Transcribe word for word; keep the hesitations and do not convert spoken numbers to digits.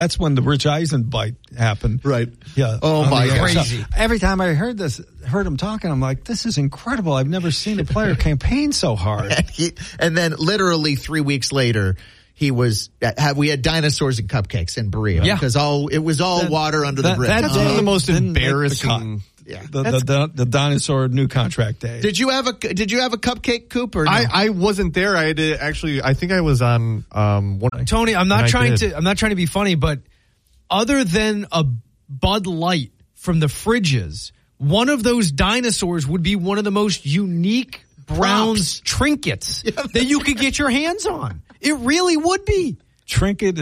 That's when the Rich Eisen bite happened. Right. Yeah. Oh, my God. Crazy. So every time I heard this, heard him talking, I'm like, this is incredible. I've never seen a player campaign so hard. And, he, and then literally three weeks later, he was, uh, we had dinosaurs and cupcakes in Berea. Yeah. Because all, it was all That- water under that- the bridge. That's one of the most Didn't make the embarrassing. Yeah. The, the, the, the dinosaur new contract day. Did you have a, did you have a cupcake, Coop, or no? I, I wasn't there. I had to actually, I think I was on, um, one. Tony, I'm And not I trying did. to. I'm not trying to be funny, but other than a Bud Light from the fridges, one of those dinosaurs would be one of the most unique Browns trinkets that you could get your hands on. It really would be. Trinket